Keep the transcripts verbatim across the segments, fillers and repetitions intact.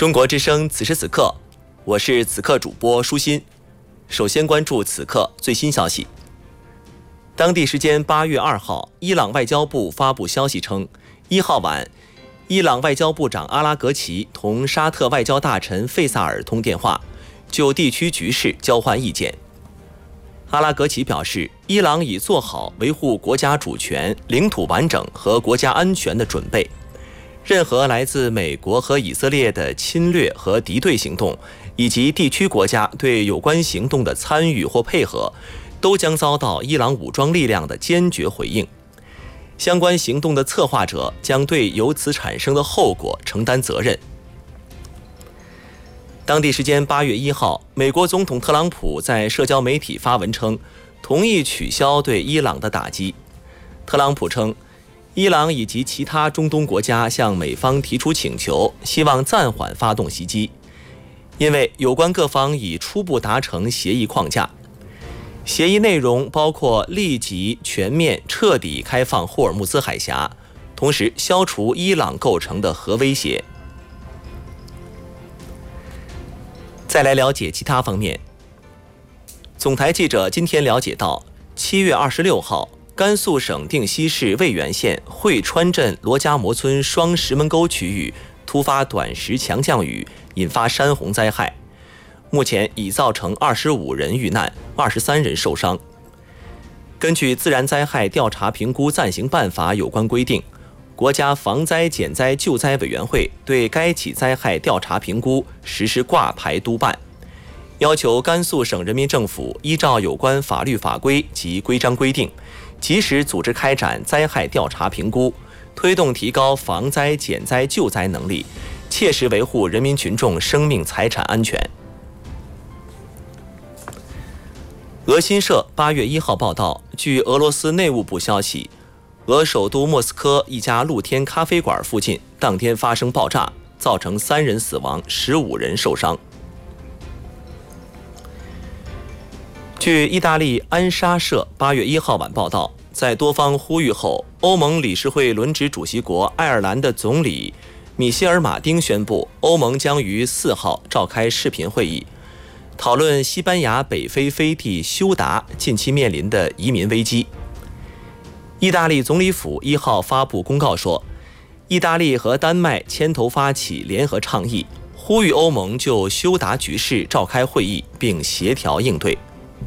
中国之声此时此刻，我是此刻主播舒心。首先关注此刻最新消息。当地时间八月二号，伊朗外交部发布消息称，一号晚，伊朗外交部长阿拉格齐同沙特外交大臣费萨尔通电话，就地区局势交换意见。阿拉格齐表示，伊朗已做好维护国家主权、领土完整和国家安全的准备。任何来自美国和以色列的侵略和敌对行动，以及地区国家对有关行动的参与或配合，都将遭到伊朗武装力量的坚决回应。相关行动的策划者将对由此产生的后果承担责任。当地时间八月一号，美国总统特朗普在社交媒体发文称，同意取消对伊朗的打击。特朗普称，伊朗以及其他中东国家向美方提出请求，希望暂缓发动袭击，因为有关各方已初步达成协议框架。协议内容包括立即、全面、彻底开放霍尔木兹海峡，同时消除伊朗构成的核威胁。再来了解其他方面。总台记者今天了解到，七月二十六号，甘肃省定西市渭源县会川镇罗家磨村双石门沟区域突发短时强降雨，引发山洪灾害，目前已造成二十五人遇难，二十三人受伤。根据自然灾害调查评估暂行办法有关规定，国家防灾减灾救灾委员会对该起灾害调查评估实施挂牌督办，要求甘肃省人民政府依照有关法律法规及规章规定，及时组织开展灾害调查评估，推动提高防灾减灾救灾能力，切实维护人民群众生命财产安全。俄新社八月一号报道，据俄罗斯内务部消息，俄首都莫斯科一家露天咖啡馆附近当天发生爆炸，造成三人死亡，十五人受伤。据意大利安莎社八月一号晚报道，在多方呼吁后，欧盟理事会轮值主席国爱尔兰的总理米歇尔·马丁宣布，欧盟将于四号召开视频会议，讨论西班牙北非飞地休达近期面临的移民危机。意大利总理府一号发布公告说，意大利和丹麦牵头发起联合倡议，呼吁欧盟就休达局势召开会议，并协调应对。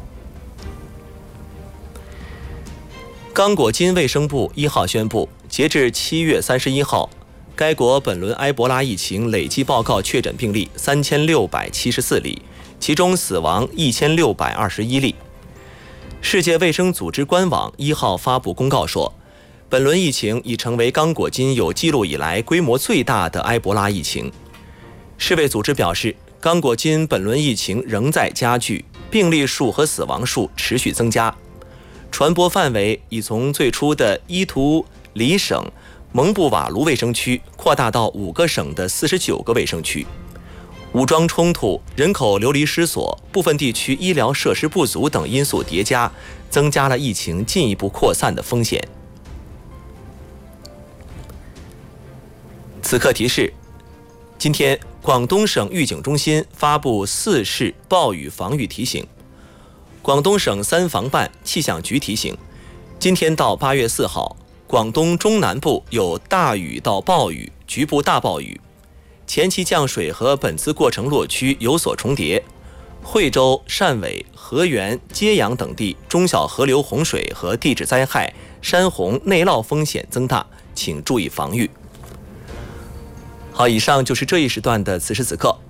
刚果金卫生部一号宣布，截至七月三十一号，该国本轮埃博拉疫情累计报告确诊病例三千六百七十四例，其中死亡一千六百二十一例。世界卫生组织官网一号发布公告说，本轮疫情已成为刚果金有记录以来规模最大的埃博拉疫情。世卫组织表示，刚果金本轮疫情仍在加剧，病例数和死亡数持续增加，传播范围已从最初的伊图里省蒙布瓦卢卫生区扩大到五个省的四十九个卫生区。武装冲突、人口流离失所、部分地区医疗设施不足等因素叠加，增加了疫情进一步扩散的风险。此刻提示：今天，广东省预警中心发布四市暴雨防御提醒。广东省三防办气象局提醒，今天到八月四号，广东中南部有大雨到暴雨，局部大暴雨。前期降水和本次过程落区有所重叠，惠州、汕尾、河源、揭阳等地中小河流洪水和地质灾害、山洪内涝风险增大，请注意防御。好，以上就是这一时段的此时此刻，